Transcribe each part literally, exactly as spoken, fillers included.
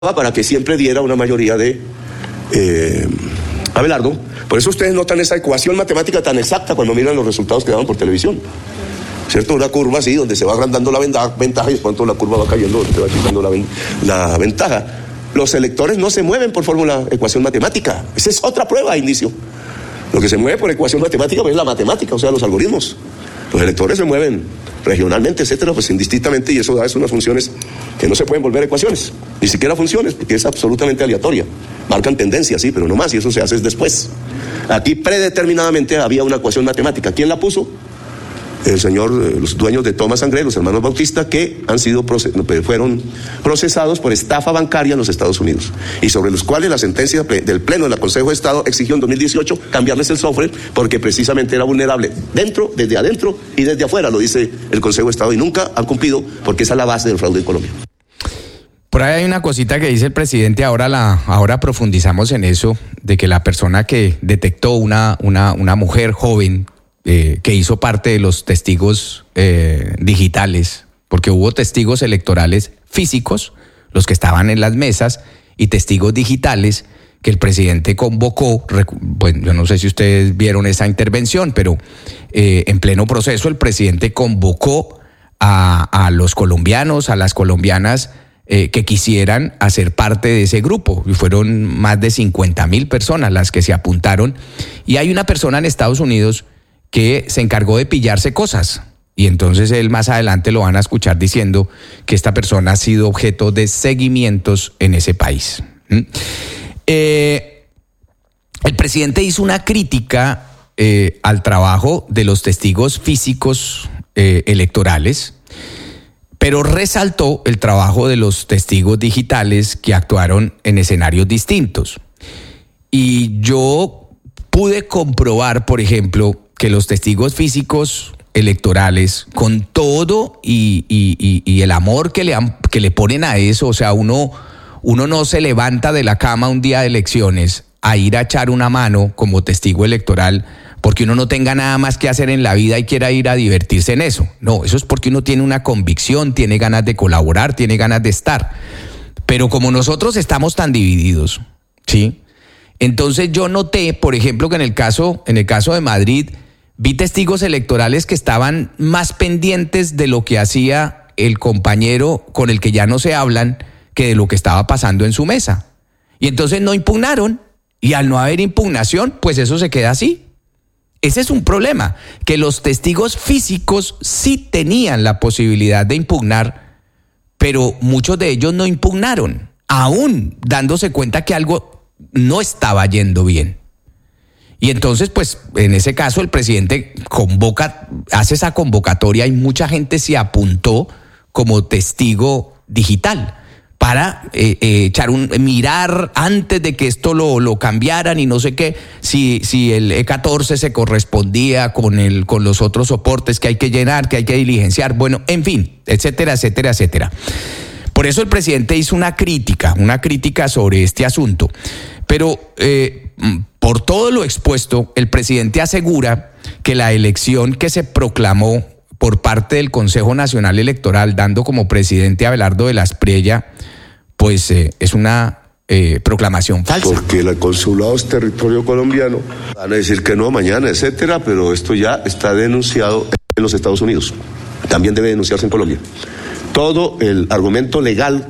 para que siempre diera una mayoría de eh, Abelardo. Por eso ustedes notan esa ecuación matemática tan exacta cuando miran los resultados que daban por televisión, ¿cierto? Una curva así, donde se va agrandando la ventaja y después la curva va cayendo, donde se va quitando la, la ventaja. Los electores no se mueven por fórmula ecuación matemática. Esa es otra prueba de indicio. Lo que se mueve por ecuación matemática pues, es la matemática, o sea, los algoritmos. Los electores se mueven regionalmente, etcétera, pues indistintamente, y eso da unas funciones que no se pueden volver ecuaciones, ni siquiera funciones, porque es absolutamente aleatoria. Marcan tendencias, sí, pero no más, y eso se hace después. Aquí predeterminadamente había una ecuación matemática. ¿Quién la puso? El señor, los dueños de Thomas and Gray, los hermanos Bautista, que han sido fueron procesados por estafa bancaria en los Estados Unidos, y sobre los cuales la sentencia del Pleno del Consejo de Estado exigió en dos mil dieciocho cambiarles el software porque precisamente era vulnerable dentro, desde adentro y desde afuera, lo dice el Consejo de Estado, y nunca han cumplido porque esa es la base del fraude en Colombia. Por ahí hay una cosita que dice el presidente, ahora la ahora profundizamos en eso, de que la persona que detectó una, una, una mujer joven Eh, que hizo parte de los testigos eh, digitales, porque hubo testigos electorales físicos, los que estaban en las mesas, y testigos digitales que el presidente convocó. Pues yo no sé si ustedes vieron esa intervención, pero eh, en pleno proceso el presidente convocó a, a los colombianos, a las colombianas eh, que quisieran hacer parte de ese grupo, y fueron más de cincuenta mil personas las que se apuntaron, y hay una persona en Estados Unidos que se encargó de pillarse cosas, y entonces él más adelante lo van a escuchar diciendo que esta persona ha sido objeto de seguimientos en ese país. ¿Mm? Eh, el presidente hizo una crítica eh, al trabajo de los testigos físicos eh, electorales, pero resaltó el trabajo de los testigos digitales que actuaron en escenarios distintos. Y yo pude comprobar, por ejemplo, que los testigos físicos electorales, con todo y, y, y, y el amor que le, han, que le ponen a eso, o sea, uno, uno no se levanta de la cama un día de elecciones a ir a echar una mano como testigo electoral porque uno no tenga nada más que hacer en la vida y quiera ir a divertirse en eso. No, eso es porque uno tiene una convicción, tiene ganas de colaborar, tiene ganas de estar. Pero como nosotros estamos tan divididos, ¿sí? Entonces yo noté, por ejemplo, que en el caso, en el caso de Madrid, vi testigos electorales que estaban más pendientes de lo que hacía el compañero con el que ya no se hablan que de lo que estaba pasando en su mesa. Y entonces no impugnaron, y al no haber impugnación, pues eso se queda así. Ese es un problema, que los testigos físicos sí tenían la posibilidad de impugnar, pero muchos de ellos no impugnaron, aún dándose cuenta que algo no estaba yendo bien. Y entonces, pues, en ese caso, el presidente convoca, hace esa convocatoria y mucha gente se apuntó como testigo digital para eh, eh, echar un mirar antes de que esto lo, lo cambiaran y no sé qué, si, si el E catorce se correspondía con, el, con los otros soportes que hay que llenar, que hay que diligenciar, bueno, en fin, etcétera, etcétera, etcétera. Por eso el presidente hizo una crítica, una crítica sobre este asunto. Pero eh, por todo lo expuesto, el presidente asegura que la elección que se proclamó por parte del Consejo Nacional Electoral, dando como presidente a Abelardo de la Espriella, pues eh, es una eh, proclamación falsa. Porque el consulado es territorio colombiano. Van a decir que no mañana, etcétera, pero esto ya está denunciado en los Estados Unidos. También debe denunciarse en Colombia. Todo el argumento legal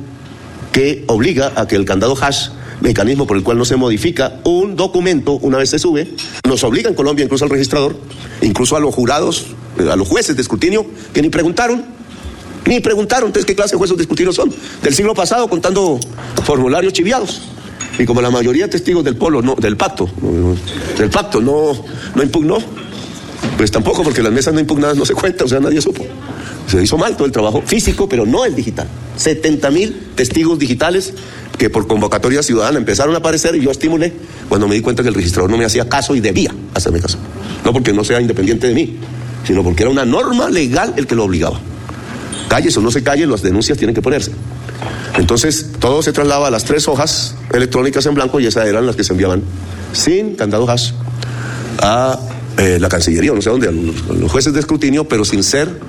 que obliga a que el candado hash, mecanismo por el cual no se modifica un documento una vez se sube, nos obliga en Colombia incluso al registrador, incluso a los jurados, a los jueces de escrutinio, que ni preguntaron, ni preguntaron. Entonces, ¿qué clase de jueces de escrutinio son? Del siglo pasado, contando formularios chiviados. Y como la mayoría de testigos del polo, no, del pacto, no, del pacto no, no impugnó, pues tampoco, porque las mesas no impugnadas no se cuentan, o sea, nadie supo. Se hizo mal todo el trabajo físico, pero no el digital. setenta mil testigos digitales que por convocatoria ciudadana empezaron a aparecer, y yo estimulé cuando me di cuenta que el registrador no me hacía caso y debía hacerme caso. No porque no sea independiente de mí, sino porque era una norma legal el que lo obligaba. Calles o no se calle, las denuncias tienen que ponerse. Entonces todo se trasladaba a las tres hojas electrónicas en blanco, y esas eran las que se enviaban sin candado hash a eh, la Cancillería, no sé dónde, a los, a los jueces de escrutinio, pero sin ser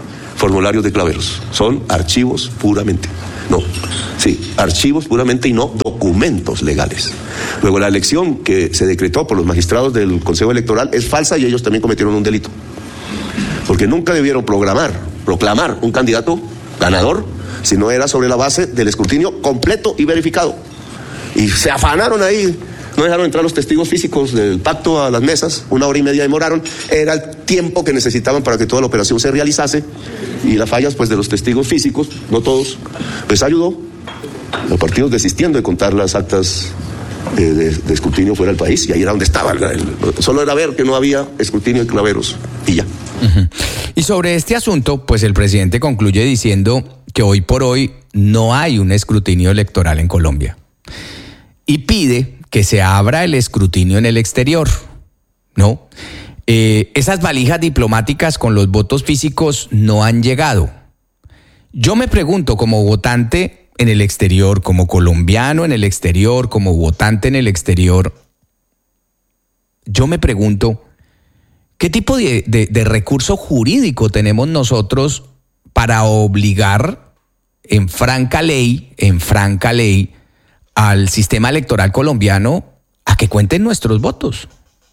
formularios de Claveros. Son archivos puramente. No, sí, archivos puramente y no documentos legales. Luego, la elección que se decretó por los magistrados del Consejo Electoral es falsa y ellos también cometieron un delito. Porque nunca debieron programar, proclamar un candidato ganador si no era sobre la base del escrutinio completo y verificado. Y se afanaron ahí, no dejaron entrar los testigos físicos del pacto a las mesas, una hora y media demoraron, era el tiempo que necesitaban para que toda la operación se realizase, y las fallas pues de los testigos físicos, no todos, les ayudó. Los partidos desistiendo de contar las actas eh, de, de escrutinio fuera del país, y ahí era donde estaba, el, el, solo era ver que no había escrutinio de Claveros, y ya. Uh-huh. Y sobre este asunto, pues el presidente concluye diciendo que hoy por hoy no hay un escrutinio electoral en Colombia. Y pide que se abra el escrutinio en el exterior, ¿no? Eh, esas valijas diplomáticas con los votos físicos no han llegado. Yo me pregunto, como votante en el exterior, como colombiano en el exterior, como votante en el exterior, yo me pregunto, ¿qué tipo de, de, de recurso jurídico tenemos nosotros para obligar en franca ley, en franca ley, al sistema electoral colombiano a que cuenten nuestros votos?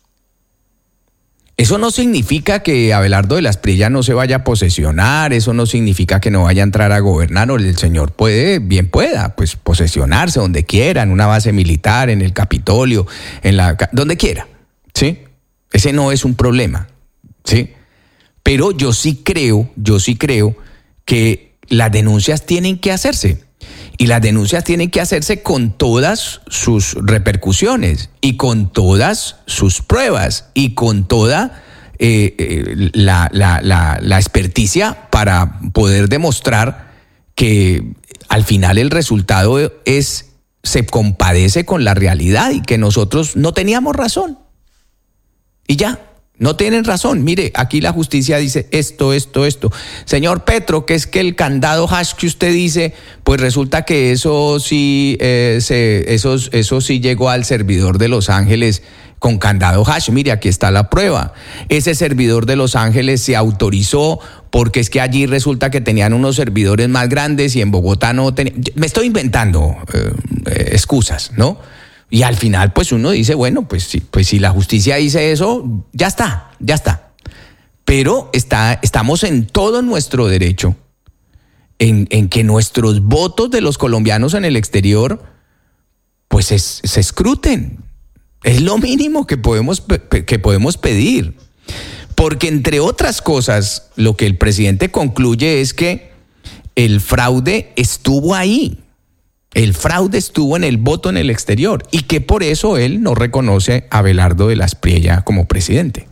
Eso no significa que Abelardo de la Espriella no se vaya a posesionar, eso no significa que no vaya a entrar a gobernar, o el señor puede, bien pueda, pues posesionarse donde quiera, en una base militar, en el Capitolio, en la, donde quiera, ¿sí? Ese no es un problema, ¿sí? Pero yo sí creo, yo sí creo que las denuncias tienen que hacerse. Y las denuncias tienen que hacerse con todas sus repercusiones y con todas sus pruebas y con toda eh, eh, la, la, la, la experticia para poder demostrar que al final el resultado es, se compadece con la realidad y que nosotros no teníamos razón. Y ya. No tienen razón. Mire, aquí la justicia dice esto, esto, esto. Señor Petro, que es que el candado hash que usted dice, pues resulta que eso sí, eh, se, eso, eso sí llegó al servidor de Los Ángeles con candado hash. Mire, aquí está la prueba. Ese servidor de Los Ángeles se autorizó porque es que allí resulta que tenían unos servidores más grandes y en Bogotá no tenían. Me estoy inventando eh, eh, excusas, ¿no? Y al final, pues uno dice, bueno, pues, sí, pues si la justicia dice eso, ya está, ya está. Pero está, estamos en todo nuestro derecho, en, en que nuestros votos de los colombianos en el exterior, pues es, se escruten. Es lo mínimo que podemos, que podemos pedir. Porque entre otras cosas, lo que el presidente concluye es que el fraude estuvo ahí. El fraude estuvo en el voto en el exterior y que por eso él no reconoce a Abelardo de la Espriella como presidente.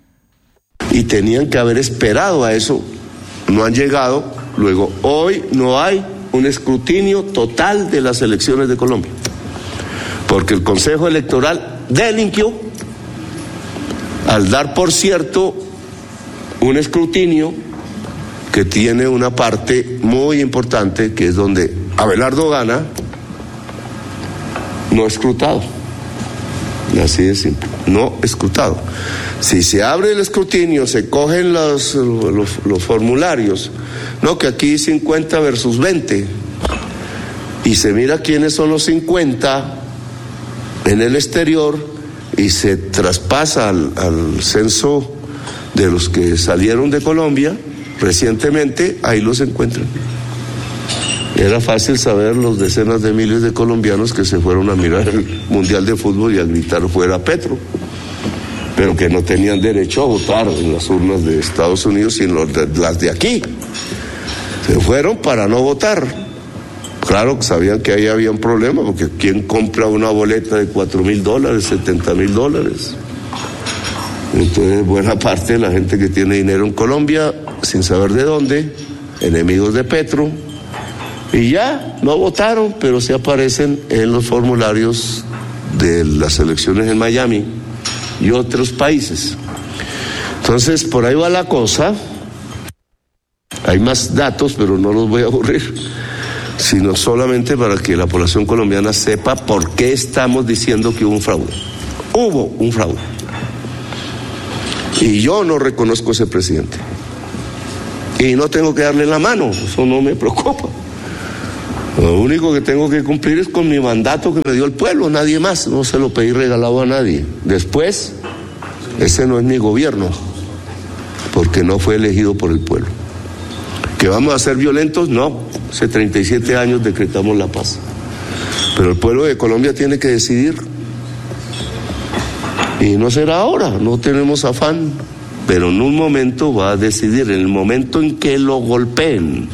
Y tenían que haber esperado a eso, no han llegado. Luego, hoy no hay un escrutinio total de las elecciones de Colombia, porque el Consejo Electoral delinquió al dar por cierto un escrutinio que tiene una parte muy importante, que es donde Abelardo gana, no escrutado. Así de simple, no escrutado. Si se abre el escrutinio, se cogen los, los, los formularios, no, que aquí cincuenta versus veinte, y se mira quiénes son los cincuenta en el exterior, y se traspasa al, al censo de los que salieron de Colombia recientemente, ahí los encuentran. Era fácil saber los decenas de miles de colombianos que se fueron a mirar el Mundial de Fútbol y a gritar fuera Petro, pero que no tenían derecho a votar en las urnas de Estados Unidos y en los de, las de aquí. Se fueron para no votar. Claro, sabían que ahí había un problema, porque ¿quién compra una boleta de cuatro mil dólares, setenta mil dólares? Entonces, buena parte de la gente que tiene dinero en Colombia, sin saber de dónde, enemigos de Petro, y ya no votaron, pero sí aparecen en los formularios de las elecciones en Miami y otros países. Entonces, por ahí va la cosa. Hay más datos, pero no los voy a aburrir, sino solamente para que la población colombiana sepa por qué estamos diciendo que hubo un fraude. Hubo un fraude. Y yo no reconozco a ese presidente. Y no tengo que darle la mano, eso no me preocupa. Lo único que tengo que cumplir es con mi mandato que me dio el pueblo, nadie más, no se lo pedí regalado a nadie. Después, ese no es mi gobierno, porque no fue elegido por el pueblo. ¿Que vamos a ser violentos? No, hace treinta y siete años decretamos la paz. Pero el pueblo de Colombia tiene que decidir. Y no será ahora, no tenemos afán, pero en un momento va a decidir, en el momento en que lo golpeen,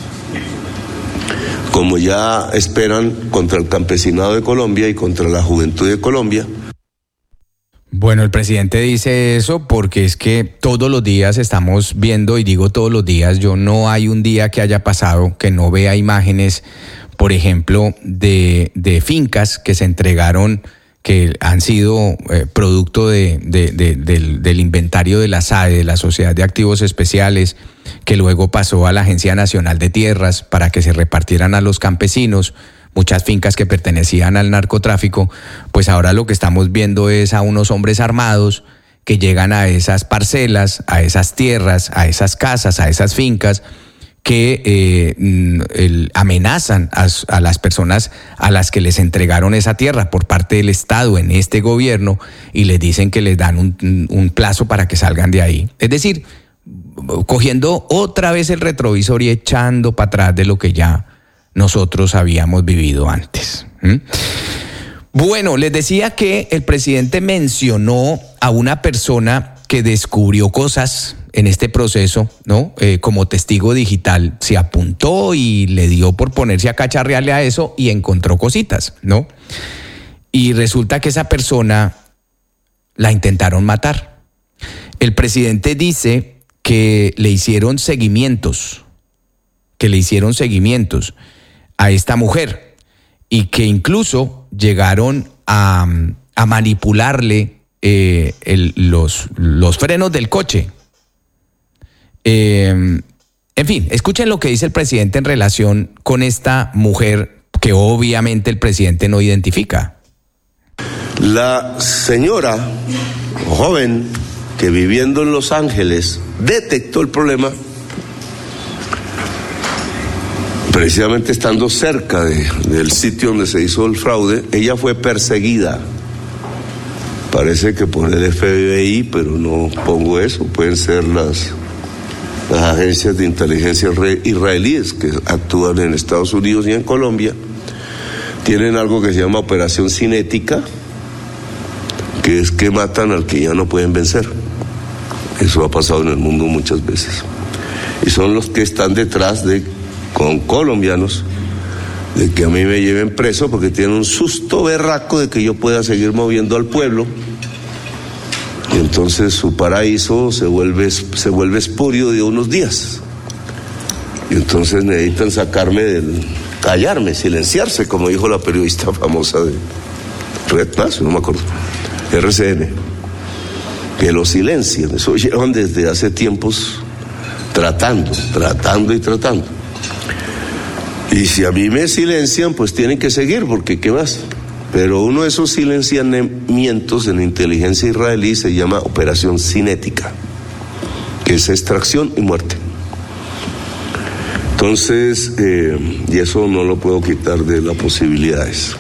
como ya esperan contra el campesinado de Colombia y contra la juventud de Colombia. Bueno, el presidente dice eso porque es que todos los días estamos viendo, y digo todos los días, yo no hay un día que haya pasado que no vea imágenes, por ejemplo, de, de fincas que se entregaron, que han sido eh, producto de, de, de, del, del inventario de la S A E, de la Sociedad de Activos Especiales, que luego pasó a la Agencia Nacional de Tierras para que se repartieran a los campesinos, muchas fincas que pertenecían al narcotráfico. Pues ahora lo que estamos viendo es a unos hombres armados que llegan a esas parcelas, a esas tierras, a esas casas, a esas fincas, que eh, el, amenazan a, a las personas a las que les entregaron esa tierra por parte del Estado en este gobierno, y les dicen que les dan un, un plazo para que salgan de ahí. Es decir, cogiendo otra vez el retrovisor y echando para atrás de lo que ya nosotros habíamos vivido antes. ¿Mm? Bueno, les decía que el presidente mencionó a una persona que descubrió cosas en este proceso, ¿no? Eh, como testigo digital, se apuntó y le dio por ponerse a cacharrearle a eso y encontró cositas, ¿no? Y resulta que esa persona la intentaron matar. El presidente dice que le hicieron seguimientos, que le hicieron seguimientos a esta mujer y que incluso llegaron a, a manipularle eh, el, los, los frenos del coche. Eh, en fin, escuchen lo que dice el presidente en relación con esta mujer que obviamente el presidente no identifica. La señora joven que viviendo en Los Ángeles detectó el problema, precisamente estando cerca de, del sitio donde se hizo el fraude. Ella fue perseguida, parece que por el F B I, pero no pongo eso, pueden ser las, las agencias de inteligencia israelíes que actúan en Estados Unidos y en Colombia. Tienen algo que se llama operación cinética, que es que matan al que ya no pueden vencer. Eso ha pasado en el mundo muchas veces. Y son los que están detrás de, con colombianos, de que a mí me lleven preso porque tienen un susto berraco de que yo pueda seguir moviendo al pueblo. Y entonces su paraíso se vuelve, se vuelve espurio de unos días. Y entonces necesitan sacarme del... callarme, silenciarse, como dijo la periodista famosa de Red Plus, no me acuerdo, R C N, que lo silencien. Eso llevan desde hace tiempos tratando, tratando y tratando. Y si a mí me silencian, pues tienen que seguir, porque ¿qué más? Pero uno de esos silenciamientos en la inteligencia israelí se llama operación cinética, que es extracción y muerte. Entonces, eh, y eso no lo puedo quitar de las posibilidades.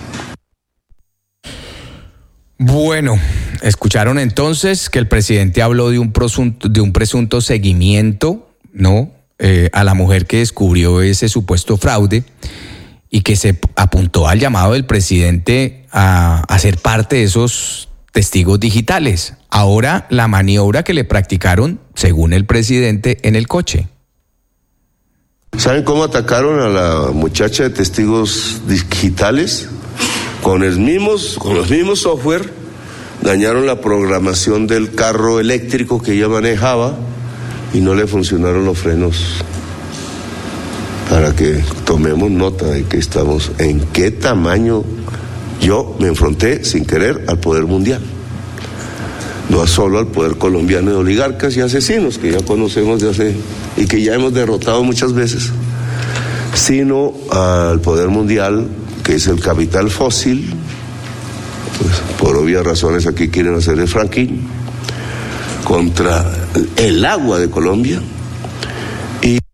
Bueno, escucharon entonces que el presidente habló de un presunto, de un presunto seguimiento, ¿no? Eh, a la mujer que descubrió ese supuesto fraude y que se apuntó al llamado del presidente a, a ser parte de esos testigos digitales. Ahora, la maniobra que le practicaron, según el presidente, en el coche. ¿Saben cómo atacaron a la muchacha de testigos digitales? Con, el mismos, con los mismos software, dañaron la programación del carro eléctrico que ella manejaba y no le funcionaron los frenos. Para que tomemos nota de que estamos, en qué tamaño yo me enfrenté sin querer al poder mundial. No solo al poder colombiano de oligarcas y asesinos que ya conocemos de hace y que ya hemos derrotado muchas veces, sino al poder mundial que es el capital fósil. Pues, por obvias razones aquí quieren hacer el fracking contra el agua de Colombia y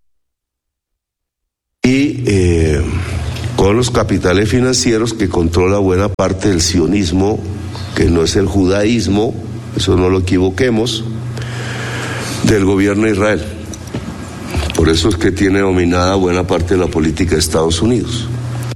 son los capitales financieros que controla buena parte del sionismo, que no es el judaísmo, eso no lo equivoquemos, del gobierno de Israel. Por eso es que tiene dominada buena parte de la política de Estados Unidos.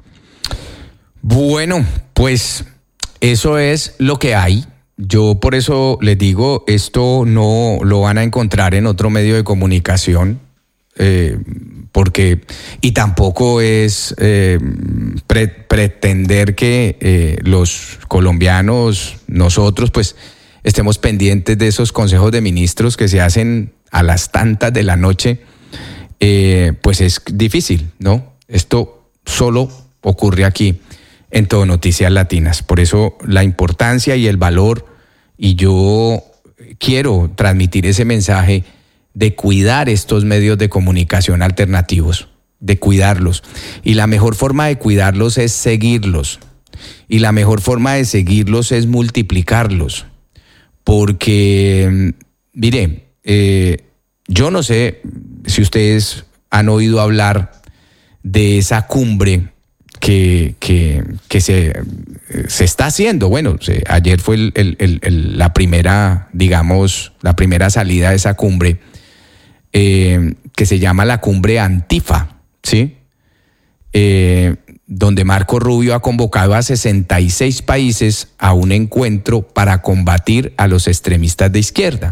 Bueno, pues eso es lo que hay. Yo por eso les digo, esto no lo van a encontrar en otro medio de comunicación, eh, porque, y tampoco es eh, pre- pretender que eh, los colombianos, nosotros, pues estemos pendientes de esos consejos de ministros que se hacen a las tantas de la noche, eh, pues es difícil, ¿no? Esto solo ocurre aquí en Todo Noticias Latinas. Por eso la importancia y el valor, y yo quiero transmitir ese mensaje de cuidar estos medios de comunicación alternativos, de cuidarlos. Y la mejor forma de cuidarlos es seguirlos. Y la mejor forma de seguirlos es multiplicarlos. Porque, mire, eh, yo no sé si ustedes han oído hablar de esa cumbre que, que, que se, se está haciendo. Bueno, se, ayer fue el, el, el, el, la primera, digamos, la primera salida de esa cumbre, eh, que se llama la cumbre Antifa, ¿sí? Eh, donde Marco Rubio ha convocado a sesenta y seis países a un encuentro para combatir a los extremistas de izquierda.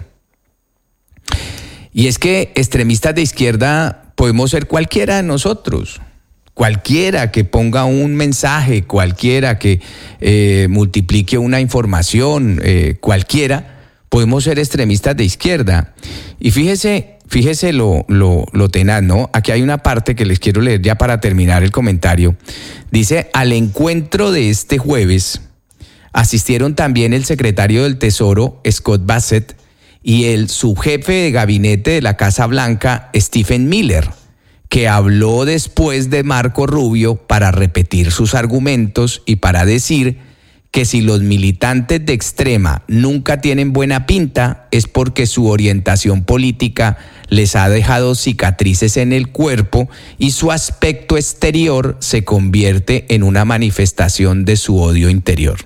Y es que extremistas de izquierda podemos ser cualquiera de nosotros. Cualquiera que ponga un mensaje, cualquiera que eh, multiplique una información, eh, cualquiera, podemos ser extremistas de izquierda. Y fíjese, fíjese lo, lo, lo tenaz, ¿no? Aquí hay una parte que les quiero leer ya para terminar el comentario. Dice, al encuentro de este jueves asistieron también el secretario del Tesoro, Scott Bassett, y el subjefe de gabinete de la Casa Blanca, Stephen Miller, que habló después de Marco Rubio para repetir sus argumentos y para decir que si los militantes de extrema nunca tienen buena pinta es porque su orientación política les ha dejado cicatrices en el cuerpo y su aspecto exterior se convierte en una manifestación de su odio interior.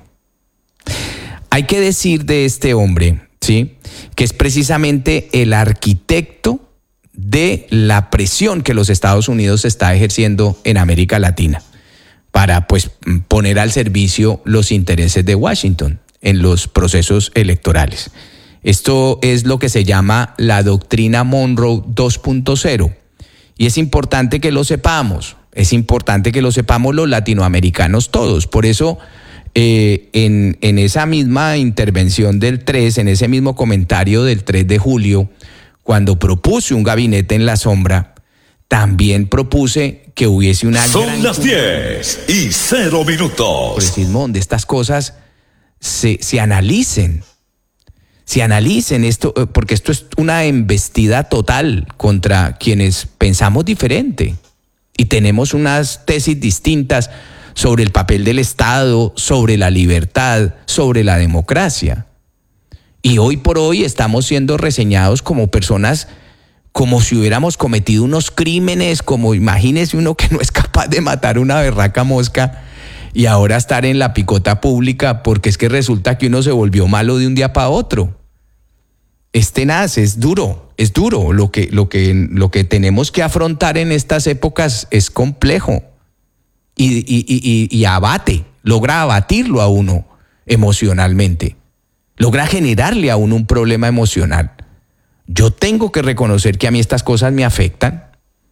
Hay que decir de este hombre, ¿sí?, que es precisamente el arquitecto de la presión que los Estados Unidos está ejerciendo en América Latina para, pues, poner al servicio los intereses de Washington en los procesos electorales. Esto es lo que se llama la doctrina Monroe dos punto cero y es importante que lo sepamos, es importante que lo sepamos los latinoamericanos todos. Por eso eh, en, en esa misma intervención del tres, en ese mismo comentario del tres de julio, cuando propuse un gabinete en la sombra, también propuse que hubiese una Son gran... las diez y cero minutos. Precismo donde estas cosas se, se analicen, se analicen esto, porque esto es una embestida total contra quienes pensamos diferente y tenemos unas tesis distintas sobre el papel del Estado, sobre la libertad, sobre la democracia. Y hoy por hoy estamos siendo reseñados como personas, como si hubiéramos cometido unos crímenes, como imagínese uno que no es capaz de matar una berraca mosca y ahora estar en la picota pública porque es que resulta que uno se volvió malo de un día para otro. Es tenaz, es duro, es duro. Lo que, lo que, lo que tenemos que afrontar en estas épocas es complejo y, y, y, y abate, logra abatirlo a uno emocionalmente. Logra generarle a uno un problema emocional. Yo tengo que reconocer que a mí estas cosas me afectan.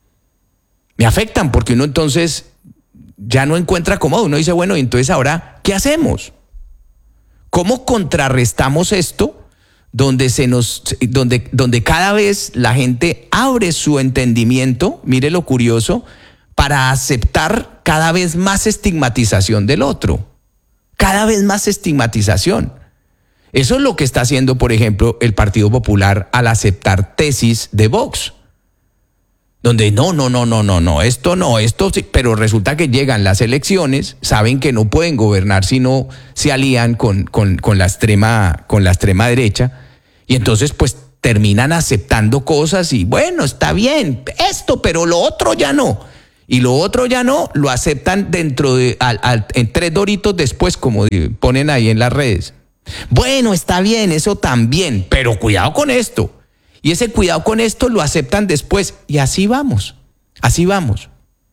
Me afectan porque uno entonces ya no encuentra cómodo. Uno dice, bueno, entonces ahora, ¿qué hacemos? ¿Cómo contrarrestamos esto donde, se nos, donde, donde cada vez la gente abre su entendimiento, mire lo curioso, para aceptar cada vez más estigmatización del otro? Cada vez más estigmatización. Eso es lo que está haciendo, por ejemplo, el Partido Popular al aceptar tesis de Vox. Donde no, no, no, no, no, no, esto no, esto sí, pero resulta que llegan las elecciones, saben que no pueden gobernar si no se alían con, con, con, la extrema, con la extrema derecha, y entonces pues terminan aceptando cosas y bueno, está bien, esto, pero lo otro ya no. Y lo otro ya no, lo aceptan dentro de, al, al, en tres doritos después, como ponen ahí en las redes. Bueno, está bien, eso también, pero cuidado con esto. Y ese cuidado con esto lo aceptan después. Y así vamos, así vamos.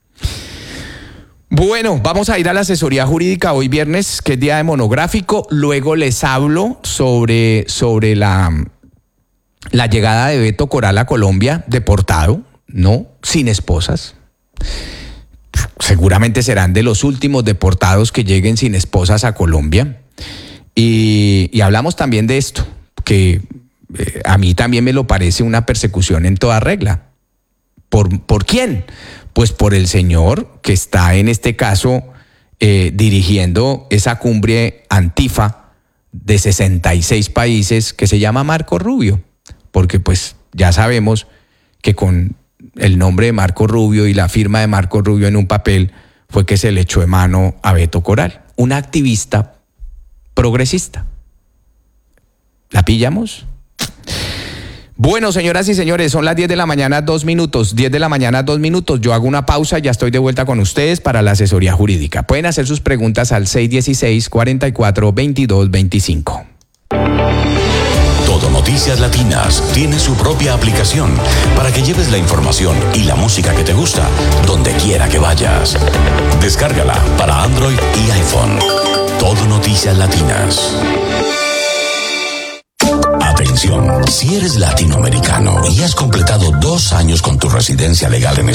Bueno, vamos a ir a la asesoría jurídica hoy viernes, que es día de monográfico. Luego les hablo sobre, sobre la, la llegada de Beto Coral a Colombia, deportado, ¿no? Sin esposas. Seguramente serán de los últimos deportados que lleguen sin esposas a Colombia. Y, y hablamos también de esto, que eh, a mí también me lo parece una persecución en toda regla. ¿Por, por quién? Pues por el señor que está en este caso eh, dirigiendo esa cumbre Antifa de sesenta y seis países que se llama Marco Rubio. Porque pues ya sabemos que con el nombre de Marco Rubio y la firma de Marco Rubio en un papel fue que se le echó de mano a Beto Coral, un activista progresista. ¿La pillamos? Bueno, señoras y señores, son las diez de la mañana, dos minutos. diez de la mañana, dos minutos. Yo hago una pausa, ya estoy de vuelta con ustedes para la asesoría jurídica. Pueden hacer sus preguntas al seis uno seis, cuatro cuatro, dos dos dos cinco. Todo Noticias Latinas tiene su propia aplicación para que lleves la información y la música que te gusta donde quiera que vayas. Descárgala para Android y iPhone. Todo Noticias Latinas. Atención, si eres latinoamericano y has completado dos años con tu residencia legal en